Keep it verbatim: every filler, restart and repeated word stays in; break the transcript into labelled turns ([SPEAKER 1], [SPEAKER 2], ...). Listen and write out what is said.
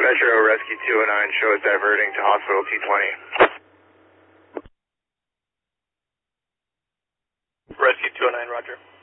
[SPEAKER 1] Metro Rescue two oh nine, show us diverting to Hospital T twenty.
[SPEAKER 2] Rescue two oh nine, roger.